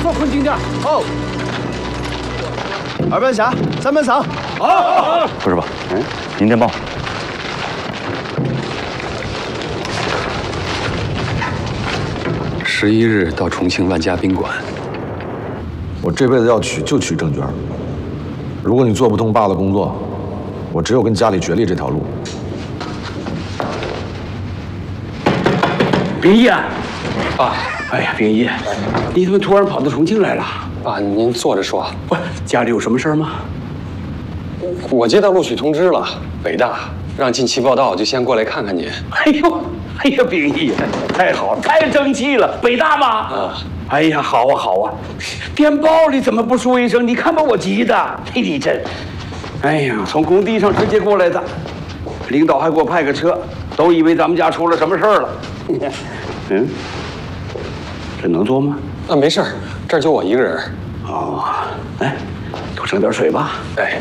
说困境点。 哦。二班下，三班上。 好。 不是吧？您电报。 11日到重庆万家宾馆。 我这辈子要娶就娶郑娟。如果你做不通爸的工作，我只有跟家里决裂这条路。 秉义啊！ 爸， 哎呀，秉义，你怎么突然跑到重庆来了？ 爸，您坐着说。 不，家里有什么事儿吗？ 我接到录取通知了，北大让近期报道，就先过来看看您。 哎呦，哎呀，秉义，太好了，太争气了！北大吗？ 啊。 哎呀，好啊，好啊！电报里怎么不说一声？你看把我急的，你真……哎呀，从工地上直接过来的，领导还给我派个车，都以为咱们家出了什么事儿了。嗯，这能做吗？ 啊，没事儿，这儿就我一个人。 哦，来，多盛点水吧。 哎。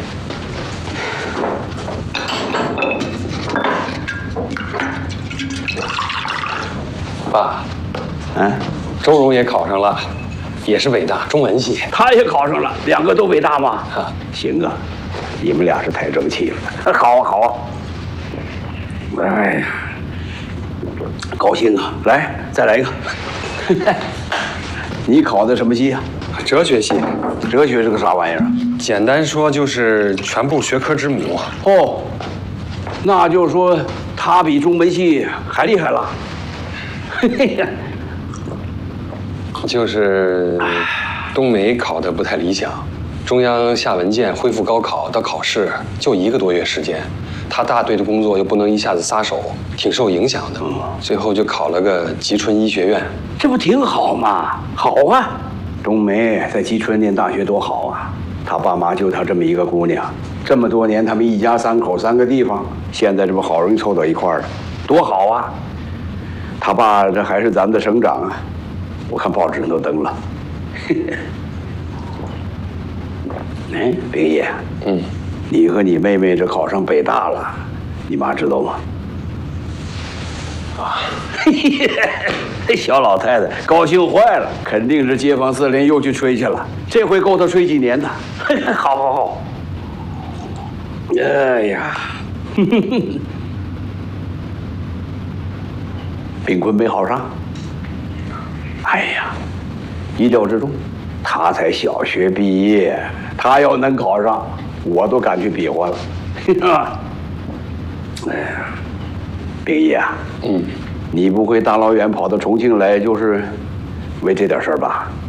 爸，周荣也考上了，也是北大中文系。 他也考上了，两个都北大吗？ 啊， 行啊，你们俩是太争气了。好啊，好啊。哎呀，高兴啊！来，再来一个。你考的什么系啊？ 哲学系。 哲学是个啥玩意儿？ 简单说就是全部学科之母。 哦，那就是说他比中文系还厉害了。嘿呀。 就是冬梅考得不太理想，中央下文件恢复高考到考试就1个多月时间，他大队的工作又不能一下子撒手，挺受影响的。最后就考了个吉春医学院。 这不挺好吗？好啊，冬梅在吉春念大学多好啊！他爸妈就他这么一个姑娘，这么多年他们一家3口3个地方，现在这不好容易凑到一块儿了，多好啊！他爸这还是咱们的省长啊。我看报纸上都登了。哎，秉义，你和你妹妹这考上北大了，你妈知道吗？啊，小老太太高兴坏了，肯定是街坊四邻又去吹去了，这回够她吹几年的。好好好。哎呀，炳坤没考上。哎呀，意料之中，他才小学毕业，他要能考上，我都敢去比划了。哎呀，秉义啊，你不会大老远跑到重庆来，就是为这点事儿吧？